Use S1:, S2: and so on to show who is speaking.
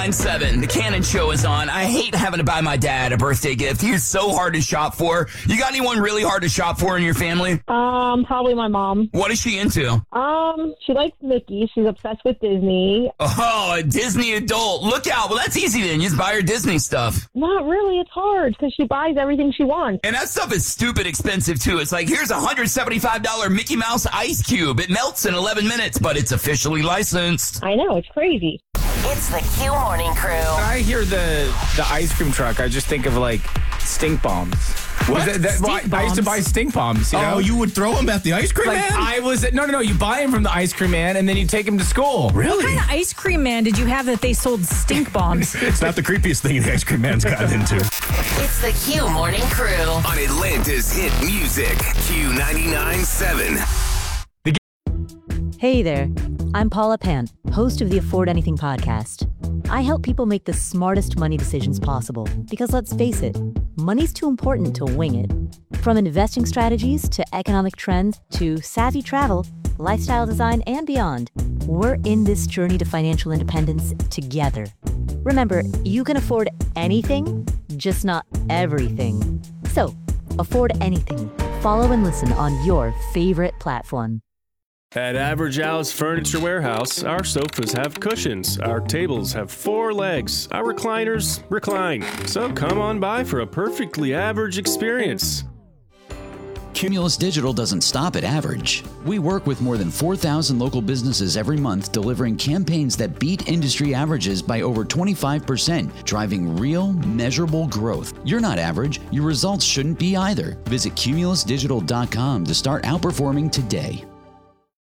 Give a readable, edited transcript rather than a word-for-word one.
S1: 99.7. The Cannon Show is on. I hate having to buy my dad a birthday gift. He is so hard to shop for. You got anyone really hard to shop for in your family?
S2: Probably my mom.
S1: What is she into?
S2: She likes Mickey. She's obsessed with Disney.
S1: Oh, a Disney adult. Look out. Well, that's easy then. You just buy her Disney stuff.
S2: Not really. It's hard because she buys everything she wants.
S1: And that stuff is stupid expensive, too. It's like, here's a $175 Mickey Mouse ice cube. It melts in 11 minutes, but it's officially licensed.
S2: I know. It's crazy.
S3: It's the Q Morning Crew.
S4: When I hear the ice cream truck, I just think of like stink bombs.
S5: What?
S4: I used to buy stink bombs. You know?
S5: Oh, you would throw them at the ice cream man?
S4: No. You buy them from the ice cream man, and then you take them to school.
S5: Really?
S6: What kind of ice cream man did you have that they sold stink bombs?
S5: It's not the creepiest thing the ice cream man's gotten into.
S3: It's the Q Morning Crew.
S7: On Atlanta's hit music, Q99.7.
S8: Hey there, I'm Paula Pant, host of the Afford Anything podcast. I help people make the smartest money decisions possible because let's face it, money's too important to wing it. From investing strategies to economic trends to savvy travel, lifestyle design, and beyond, we're in this journey to financial independence together. Remember, you can afford anything, just not everything. So, afford anything. Follow and listen on your favorite platform.
S9: At Average Al's Furniture Warehouse, our sofas have cushions, our tables have 4 legs, our recliners recline. So come on by for a perfectly average experience.
S10: Cumulus Digital doesn't stop at average. We work with more than 4,000 local businesses every month, delivering campaigns that beat industry averages by over 25%, driving real, measurable growth. You're not average. Your results shouldn't be either. Visit cumulusdigital.com to start outperforming today.